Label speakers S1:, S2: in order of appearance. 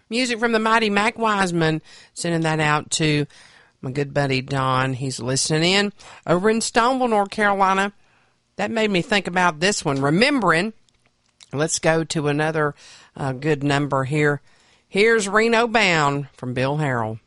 S1: Music from the mighty Mac Wiseman. Sending that out to my good buddy Don. He's listening in over in Stoneville, North Carolina. That made me think about this one. Remembering. Let's go to another good number here. Here's Reno Bound from Bill Harrell.